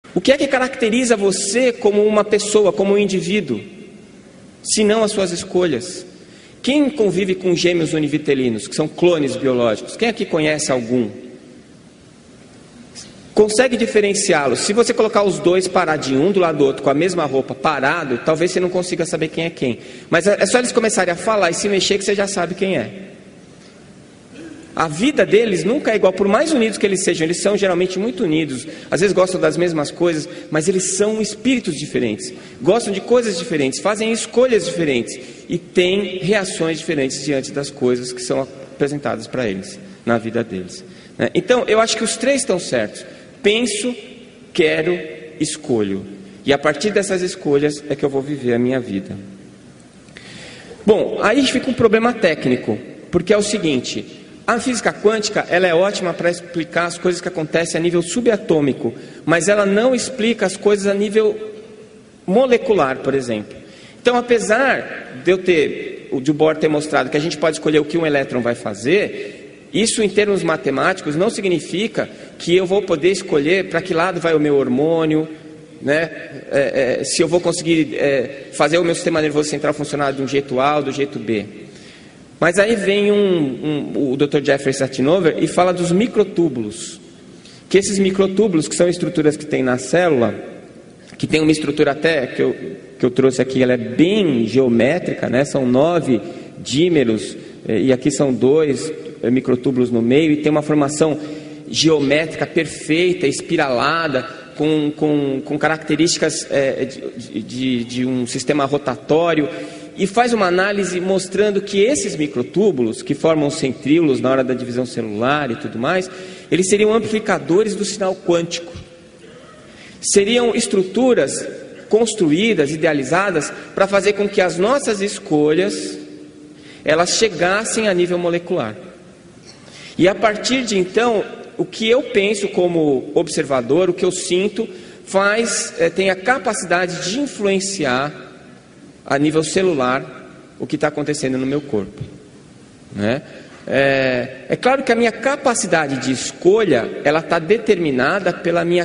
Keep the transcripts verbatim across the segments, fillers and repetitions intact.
O que é que caracteriza você como uma pessoa, como um indivíduo, se não as suas escolhas? Quem convive com gêmeos univitelinos, que são clones biológicos? Quem aqui conhece algum? Consegue diferenciá-los? Se você colocar os dois paradinhos, um do lado do outro, com a mesma roupa, parado, talvez você não consiga saber quem é quem. Mas é só eles começarem a falar e se mexer que você já sabe quem é. A vida deles nunca é igual, por mais unidos que eles sejam. Eles são geralmente muito unidos, às vezes gostam das mesmas coisas, mas eles são espíritos diferentes, gostam de coisas diferentes, fazem escolhas diferentes e têm reações diferentes diante das coisas que são apresentadas para eles, na vida deles. Então, eu acho que os três estão certos. Penso, quero, escolho. E a partir dessas escolhas é que eu vou viver a minha vida. Bom, aí fica um problema técnico, porque é o seguinte: a física quântica, ela é ótima para explicar as coisas que acontecem a nível subatômico, mas ela não explica as coisas a nível molecular, por exemplo. Então, apesar de eu ter, o de Bohr ter mostrado que a gente pode escolher o que um elétron vai fazer, isso em termos matemáticos não significa que eu vou poder escolher para que lado vai o meu hormônio, né? é, é, se eu vou conseguir é, fazer o meu sistema nervoso central funcionar de um jeito A ou do jeito B. Mas aí vem um, um, o doutor Jeffrey Satinover e fala dos microtúbulos, que esses microtúbulos, que são estruturas que tem na célula, que tem uma estrutura até, que eu, que eu trouxe aqui, ela é bem geométrica, né? São nove dímeros, e aqui são dois microtúbulos no meio, e tem uma formação geométrica perfeita, espiralada, com, com, com características é, de, de, de um sistema rotatório, e faz uma análise mostrando que esses microtúbulos, que formam centríolos na hora da divisão celular e tudo mais, eles seriam amplificadores do sinal quântico. Seriam estruturas construídas, idealizadas, para fazer com que as nossas escolhas, elas chegassem a nível molecular. E a partir de então, o que eu penso como observador, o que eu sinto, faz, é, tem a capacidade de influenciar a nível celular o que está acontecendo no meu corpo, né? É, é claro que a minha capacidade de escolha, ela está determinada pela minha,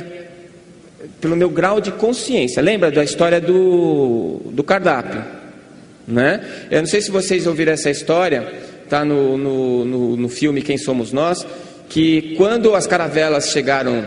pelo meu grau de consciência. Lembra da história do, do cardápio, né? Eu não sei se vocês ouviram essa história, está no, no, no, no filme Quem Somos Nós, que quando as caravelas chegaram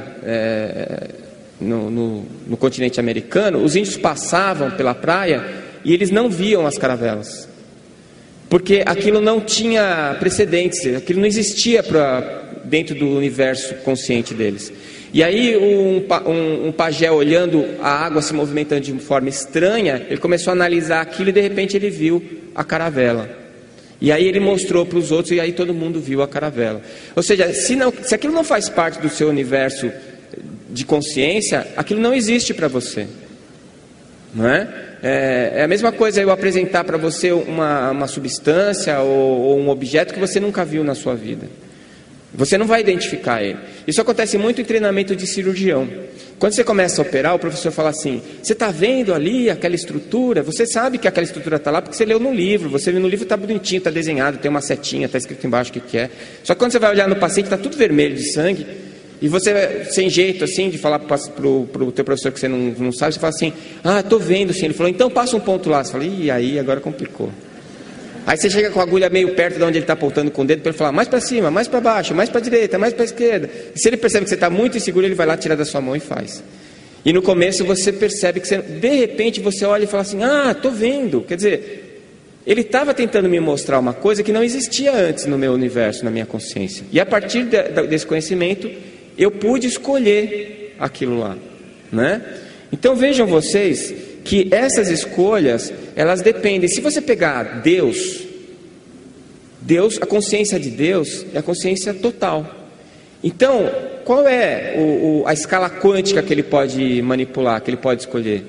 é, no, no, no continente americano, os índios passavam pela praia e eles não viam as caravelas, porque aquilo não tinha precedentes, aquilo não existia pra, dentro do universo consciente deles. E aí um, um, um pajé, olhando a água se movimentando de forma estranha, ele começou a analisar aquilo e de repente ele viu a caravela. E aí ele mostrou para os outros e aí todo mundo viu a caravela. Ou seja, se, não, se aquilo não faz parte do seu universo de consciência, aquilo não existe para você, não é? É, é a mesma coisa eu apresentar para você uma, uma substância ou, ou um objeto que você nunca viu na sua vida. Você não vai identificar ele. Isso acontece muito em treinamento de cirurgião. Quando você começa a operar, o professor fala assim: você está vendo ali aquela estrutura? Você sabe que aquela estrutura está lá porque você leu no livro. Você viu no livro, está bonitinho, está desenhado, tem uma setinha, está escrito embaixo o que, que é. Só que quando você vai olhar no paciente, está tudo vermelho de sangue. E você, sem jeito assim, de falar para o teu professor que você não, não sabe, você fala assim: ah, estou vendo sim. Ele falou: então passa um ponto lá. Você fala: ih, aí agora complicou. Aí você chega com a agulha meio perto de onde ele está apontando com o dedo para ele falar: mais para cima, mais para baixo, mais para a direita, mais para a esquerda. E se ele percebe que você está muito inseguro, ele vai lá, tira da sua mão e faz. E no começo você percebe que você, de repente você olha e fala assim: ah, estou vendo. Quer dizer, ele estava tentando me mostrar uma coisa que não existia antes no meu universo, na minha consciência. E a partir de, desse conhecimento, eu pude escolher aquilo lá, né? Então vejam vocês que essas escolhas, elas dependem. Se você pegar Deus, Deus, a consciência de Deus é a consciência total. Então, qual é o, o, a escala quântica que ele pode manipular, que ele pode escolher?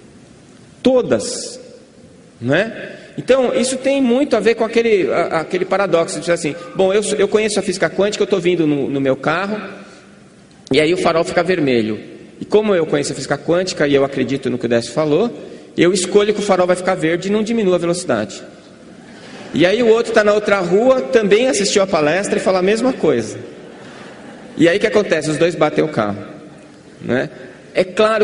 Todas, né? Então, isso tem muito a ver com aquele, a, aquele paradoxo de dizer assim: bom, eu, eu conheço a física quântica, eu estou vindo no, no meu carro, e aí o farol fica vermelho. E como eu conheço a física quântica e eu acredito no que o Décio falou, eu escolho que o farol vai ficar verde e não diminua a velocidade. E aí o outro está na outra rua, também assistiu a palestra e fala a mesma coisa. E aí o que acontece? Os dois batem o carro, né? É claro